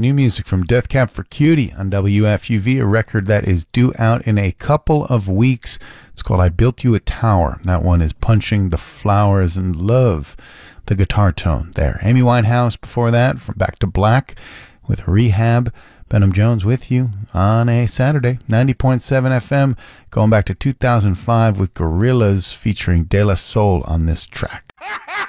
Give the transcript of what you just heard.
New music from Death Cab for Cutie on WFUV, a record that is due out in a couple of weeks. It's called I Built You a Tower. That one is punching the flowers and love the guitar tone there. Amy Winehouse before that from Back to Black with Rehab. Benham Jones with you on a Saturday, 90.7 FM, going back to 2005 with Gorillaz featuring De La Soul on this track.